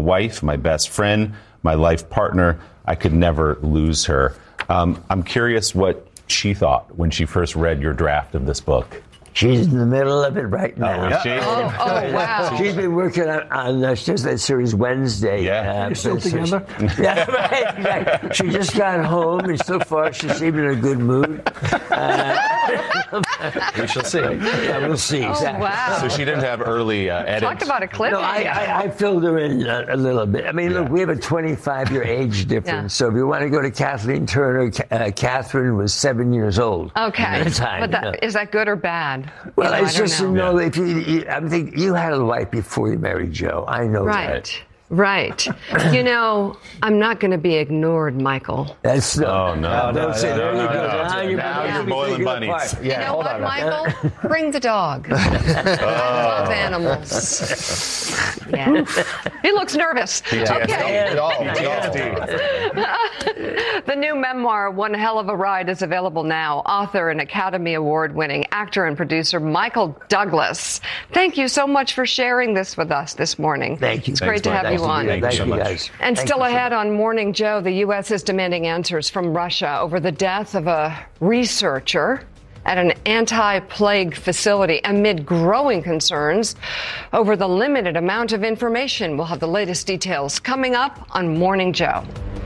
wife, my best friend, my life partner. I could never lose her. I'm curious what she thought when she first read your draft of this book. She's in the middle of it right now. Oh, is she? Oh, wow. She's been working on just that series Wednesday. Yeah. You're still together? Yeah, right. She just got home, and so far she seemed in a good mood. We shall see. Yeah, we'll see. Oh, Exactly. wow. So she didn't have early edits. Talk about a clip. No, I filled her in a little bit. I mean, look, we have a 25-year age difference. Yeah. So if you want to go to Kathleen Turner, Catherine was 7 years old. Okay. At the time, But is that good or bad? well, I it's don't just, know. if I think you had a wife before you married Joe. I know that. Right. I'm not going to be ignored, Michael. That's Oh, no. Don't say there you go. Now you're boiling bunnies. You know what, Michael? Bring the dog. I love animals. Yeah. He looks nervous. Okay. The new memoir, One Hell of a Ride, is available now. Author and Academy Award-winning actor and producer Michael Douglas. Thank you so much for sharing this with us this morning. Thank you. It's great to have you on. Thank you, guys. And Thank still you ahead on Morning Joe, the U.S. is demanding answers from Russia over the death of a researcher at an anti-plague facility amid growing concerns over the limited amount of information. We'll have the latest details coming up on Morning Joe.